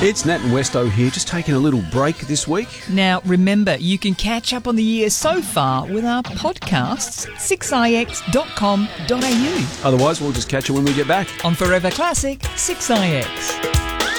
It's Nat and Westo here, just taking a little break this week. Now, remember, you can catch up on the year so far with our podcasts, 6ix.com.au. Otherwise, we'll just catch you when we get back. On Forever Classic 6ix.